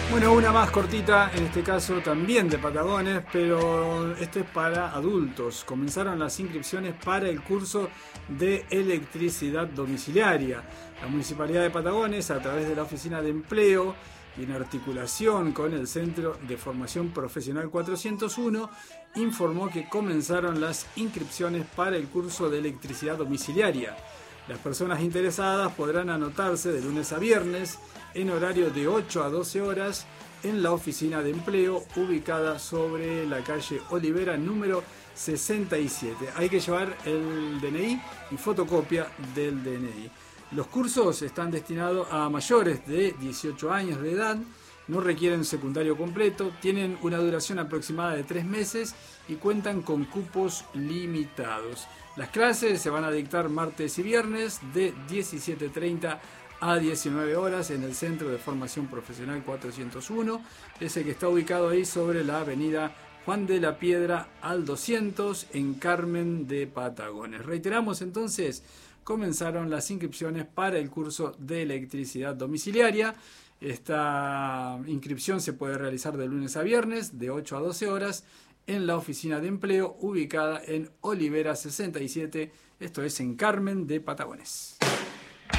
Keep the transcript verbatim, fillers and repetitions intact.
Bueno, una más cortita, en este caso también de Patagones, pero esto es para adultos. Comenzaron las inscripciones para el curso de electricidad domiciliaria. La Municipalidad de Patagones, a través de la Oficina de Empleo y en articulación con el Centro de Formación Profesional cuatrocientos uno, informó que comenzaron las inscripciones para el curso de electricidad domiciliaria. Las personas interesadas podrán anotarse de lunes a viernes en horario de ocho a doce horas en la oficina de empleo ubicada sobre la calle Olivera número sesenta y siete. Hay que llevar el D N I y fotocopia del D N I. Los cursos están destinados a mayores de dieciocho años de edad, no requieren secundario completo, tienen una duración aproximada de tres meses y cuentan con cupos limitados. Las clases se van a dictar martes y viernes de diecisiete treinta a diecinueve horas en el Centro de Formación Profesional cuatrocientos uno, ese que está ubicado ahí sobre la avenida Juan de la Piedra al doscientos en Carmen de Patagones. Reiteramos entonces, comenzaron las inscripciones para el curso de electricidad domiciliaria. Esta inscripción se puede realizar de lunes a viernes de ocho a doce horas en la oficina de empleo ubicada en Olivera sesenta y siete, esto es en Carmen de Patagones.